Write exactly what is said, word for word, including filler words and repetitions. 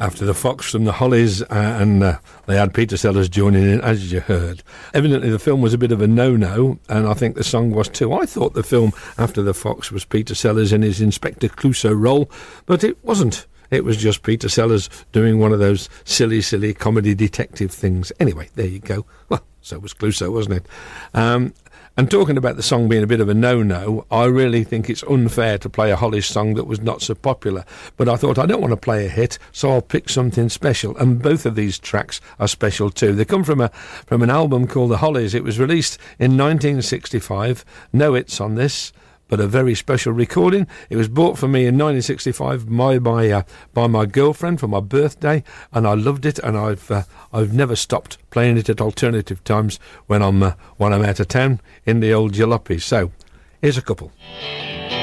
After the Fox from the Hollies, uh, and uh, they had Peter Sellers joining in, as you heard. Evidently the film was a bit of a no-no, and I think the song was too. I thought the film After the Fox was Peter Sellers in his Inspector Clouseau role, but it wasn't. It was just Peter Sellers doing one of those silly, silly comedy detective things. Anyway, there you go. Well, so was Clouseau, wasn't it? Um... And talking about the song being a bit of a no-no, I really think it's unfair to play a Hollies song that was not so popular. But I thought I don't want to play a hit, so I'll pick something special. And both of these tracks are special too. They come from a from an album called The Hollies. It was released in nineteen sixty-five. No hits on this, but a very special recording. It was bought for me in nineteen sixty-five by my uh, by my girlfriend for my birthday, and I loved it. And I've uh, I've never stopped playing it at alternative times when I'm uh, when I'm out of town in the old jalopy. So here's a couple.